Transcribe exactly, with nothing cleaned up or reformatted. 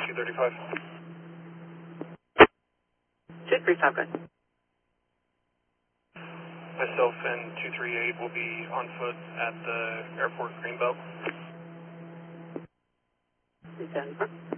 two thirty-five. two thirty-five, good. Myself and two thirty-eight will be on foot at the airport Greenbelt. two seventy-four.